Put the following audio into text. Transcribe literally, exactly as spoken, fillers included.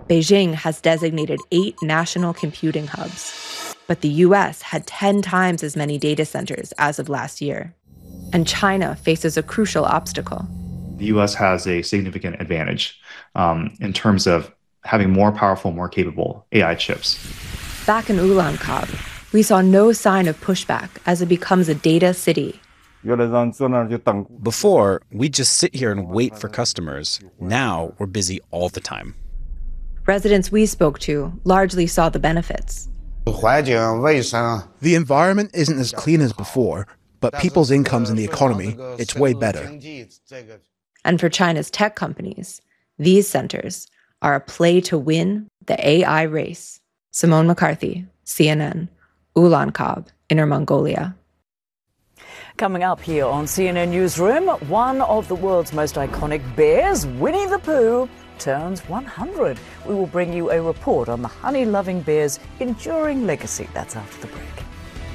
Beijing has designated eight national computing hubs, but the U S had ten times as many data centers as of last year. And China faces a crucial obstacle. The U S has a significant advantage um, in terms of having more powerful, more capable A I chips. Back in Ulaanbaatar, we saw no sign of pushback as it becomes a data city. Before, we'd just sit here and wait for customers. Now, we're busy all the time. Residents we spoke to largely saw the benefits. The environment isn't as clean as before, but people's incomes in the economy, it's way better. And for China's tech companies, these centers are a play to win the A I race. Simone McCarthy, C N N, Ulaanbaatar, Inner Mongolia. Coming up here on C N N Newsroom, one of the world's most iconic bears, Winnie the Pooh, turns one hundred. We will bring you a report on the honey-loving bear's enduring legacy. That's after the break.